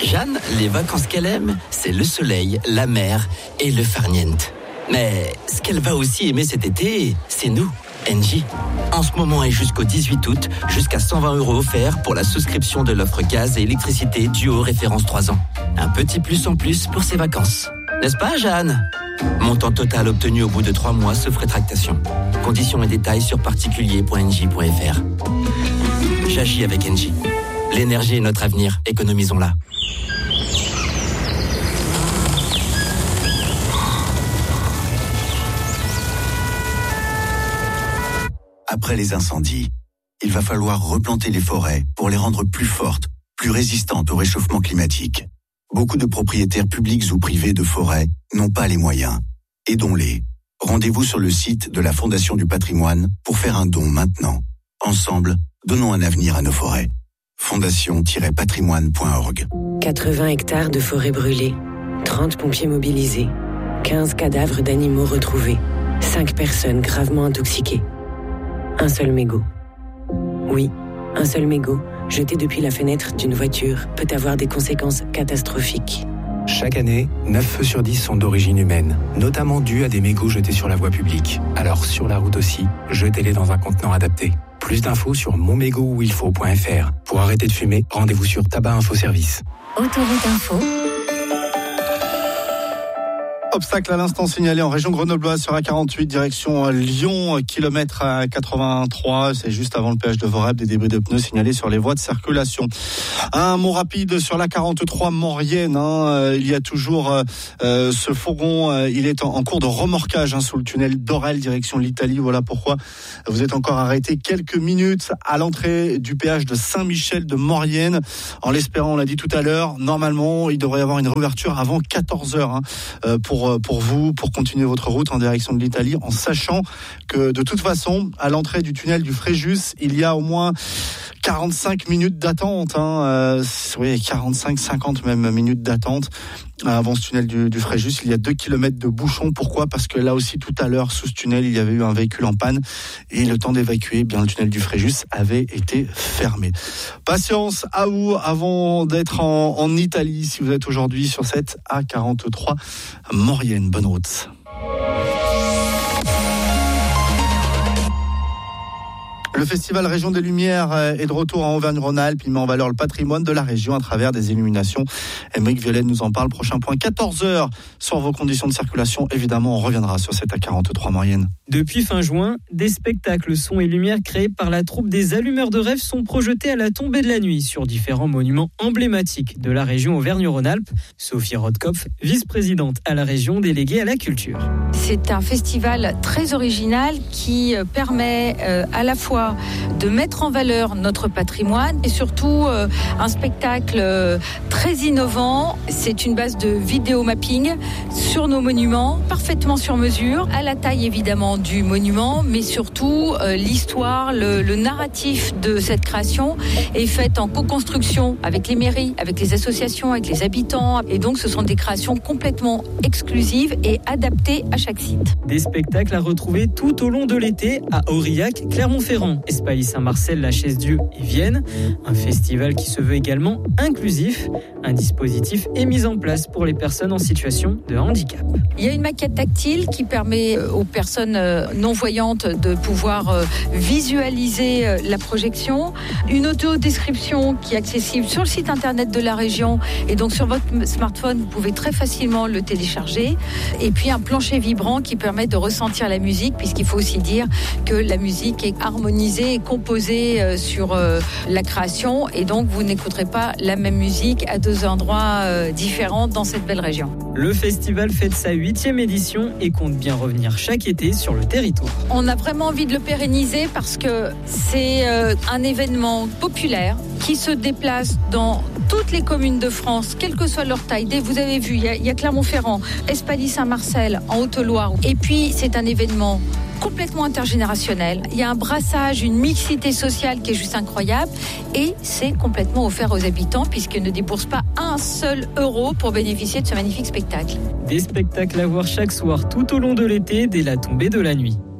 Jeanne, les vacances qu'elle aime, c'est le soleil, la mer et le farniente. Mais ce qu'elle va aussi aimer cet été, c'est nous, Engie. En ce moment et jusqu'au 18 août, jusqu'à 120 € offerts pour la souscription de l'offre gaz et électricité Duo référence 3 ans. Un petit plus en plus pour ses vacances. N'est-ce pas, Jeanne ? Montant total obtenu au bout de 3 mois sauf rétractation. Conditions et détails sur particulier.engie.fr. J'agis avec Engie. L'énergie est notre avenir, économisons-la. Après les incendies, il va falloir replanter les forêts pour les rendre plus fortes, plus résistantes au réchauffement climatique. Beaucoup de propriétaires publics ou privés de forêts n'ont pas les moyens. Aidons-les. Rendez-vous sur le site de la Fondation du Patrimoine pour faire un don maintenant. Ensemble, donnons un avenir à nos forêts. fondation-patrimoine.org. 80 hectares de forêt brûlées, 30 pompiers mobilisés, 15 cadavres d'animaux retrouvés, 5 personnes gravement intoxiquées. Un seul mégot. Oui, un seul mégot, jeté depuis la fenêtre d'une voiture, peut avoir des conséquences catastrophiques. Chaque année, 9 feux sur 10 sont d'origine humaine, notamment dus à des mégots jetés sur la voie publique. Alors sur la route aussi, jetez-les dans un contenant adapté. Plus d'infos sur monmégotuilfaut.fr. Pour arrêter de fumer, rendez-vous sur Tabac Info Service. Autoroute Info. Obstacle à l'instant signalé en région grenobloise sur A48 direction Lyon, kilomètre à 83, c'est juste avant le péage de Voreb, des débris de pneus signalés sur les voies de circulation. Un mot rapide sur l'A43 Maurienne, il y a toujours ce fourgon, il est en cours de remorquage sous le tunnel d'Orel direction l'Italie, voilà pourquoi vous êtes encore arrêté quelques minutes à l'entrée du péage de Saint-Michel de Maurienne. En l'espérant, on l'a dit tout à l'heure, normalement il devrait y avoir une réouverture avant 14h pour vous, pour continuer votre route en direction de l'Italie, en sachant que de toute façon, à l'entrée du tunnel du Fréjus, il y a au moins 45 minutes d'attente, 45-50 même minutes d'attente avant ce tunnel du Fréjus. Il y a 2 km de bouchons. Pourquoi ? Parce que là aussi, tout à l'heure, sous ce tunnel, il y avait eu un véhicule en panne et le temps d'évacuer, le tunnel du Fréjus avait été fermé. Patience à vous avant d'être en Italie, si vous êtes aujourd'hui sur cette A43 Maurienne. Bonne route. Le festival Région des Lumières est de retour en Auvergne-Rhône-Alpes. Il met en valeur le patrimoine de la région à travers des illuminations. Aymeric Violaine nous en parle. Prochain point, 14h sur vos conditions de circulation. Évidemment, on reviendra sur cette A43 Maurienne. Depuis fin juin, des spectacles son et lumière créés par la troupe des Allumeurs de Rêve sont projetés à la tombée de la nuit sur différents monuments emblématiques de la région Auvergne-Rhône-Alpes. Sophie Rodkopf, vice-présidente à la région déléguée à la culture. C'est un festival très original qui permet à la fois de mettre en valeur notre patrimoine et surtout un spectacle très innovant. C'est une base de vidéo mapping sur nos monuments, parfaitement sur mesure, à la taille évidemment du monument, mais surtout l'histoire, le narratif de cette création est faite en co-construction avec les mairies, avec les associations, avec les habitants. Et donc ce sont des créations complètement exclusives et adaptées à chaque site. Des spectacles à retrouver tout au long de l'été à Aurillac, Clermont-Ferrand, Espaly Saint-Marcel, La Chaise-Dieu et Vienne. Un festival qui se veut également inclusif. Un dispositif est mis en place pour les personnes en situation de handicap. Il y a une maquette tactile qui permet aux personnes non-voyantes de pouvoir visualiser la projection. Une audio-description qui est accessible sur le site internet de la région et donc sur votre smartphone, vous pouvez très facilement le télécharger. Et puis un plancher vibrant qui permet de ressentir la musique, puisqu'il faut aussi dire que la musique est harmonisée et composée sur la création et donc vous n'écouterez pas la même musique à 2 endroits différents dans cette belle région. Le festival fête sa 8e édition et compte bien revenir chaque été sur le territoire. On a vraiment envie de le pérenniser parce que c'est un événement populaire qui se déplace dans toutes les communes de France, quelle que soit leur taille. Vous avez vu, il y a Clermont-Ferrand, Espaly Saint-Marcel en Haute-Loire. Et puis c'est un événement complètement intergénérationnel. Il y a un brassage, une mixité sociale qui est juste incroyable et c'est complètement offert aux habitants puisqu'ils ne déboursent pas un seul euro pour bénéficier de ce magnifique spectacle. Des spectacles à voir chaque soir tout au long de l'été dès la tombée de la nuit.